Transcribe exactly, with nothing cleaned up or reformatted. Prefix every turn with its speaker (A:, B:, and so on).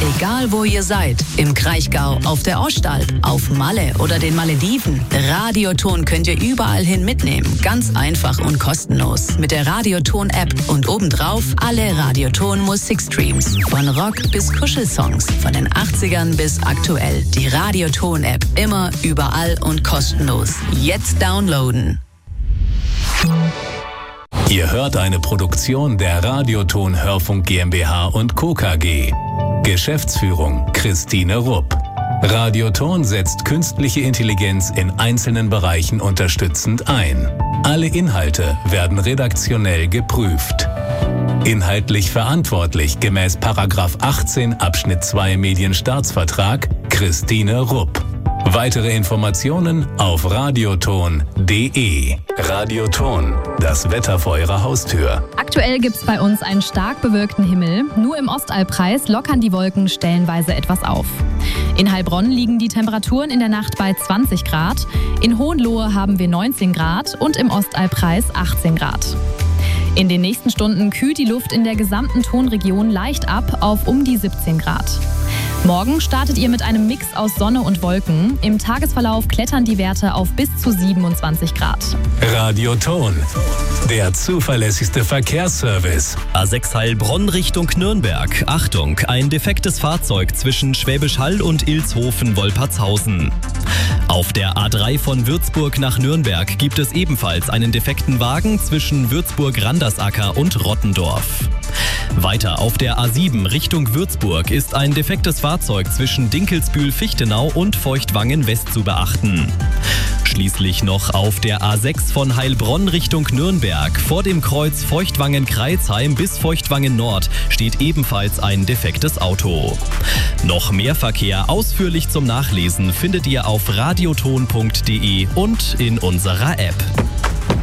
A: Egal wo ihr seid, im Kraichgau, auf der Ostalb, auf Malle oder den Malediven, Radioton könnt ihr überall hin mitnehmen. Ganz einfach und kostenlos. Mit der Radioton-App und obendrauf alle Radioton-Musikstreams. Von Rock bis Kuschelsongs, von den achtzigern bis aktuell. Die Radioton-App, immer, überall und kostenlos. Jetzt downloaden.
B: Ihr hört eine Produktion der Radioton Hörfunk GmbH und Co. K G. Geschäftsführung Christine Rupp. Radioton setzt künstliche Intelligenz in einzelnen Bereichen unterstützend ein. Alle Inhalte werden redaktionell geprüft. Inhaltlich verantwortlich gemäß Paragraph achtzehn Abschnitt zwei Medienstaatsvertrag Christine Rupp. Weitere Informationen auf radioton punkt de. Radioton, das Wetter vor Ihrer Haustür.
C: Aktuell gibt es bei uns einen stark bewölkten Himmel. Nur im Ostalbkreis lockern die Wolken stellenweise etwas auf. In Heilbronn liegen die Temperaturen in der Nacht bei zwanzig Grad. In Hohenlohe haben wir neunzehn Grad und im Ostalbkreis achtzehn Grad. In den nächsten Stunden kühlt die Luft in der gesamten Tonregion leicht ab auf um die siebzehn Grad. Morgen startet ihr mit einem Mix aus Sonne und Wolken. Im Tagesverlauf klettern die Werte auf bis zu siebenundzwanzig Grad.
B: Radioton, der zuverlässigste Verkehrsservice.
D: A sechs Heilbronn Richtung Nürnberg. Achtung, ein defektes Fahrzeug zwischen Schwäbisch Hall und Ilshofen-Wolpertshausen. Auf der A drei von Würzburg nach Nürnberg gibt es ebenfalls einen defekten Wagen zwischen Würzburg-Randersacker und Rottendorf. Weiter auf der A sieben Richtung Würzburg ist ein defektes Fahrzeug zwischen Dinkelsbühl-Fichtenau und Feuchtwangen-West zu beachten. Schließlich noch auf der A sechs von Heilbronn Richtung Nürnberg. Vor dem Kreuz Feuchtwangen-Kreilsheim bis Feuchtwangen-Nord steht ebenfalls ein defektes Auto. Noch mehr Verkehr ausführlich zum Nachlesen findet ihr auf radioton punkt de und in unserer App.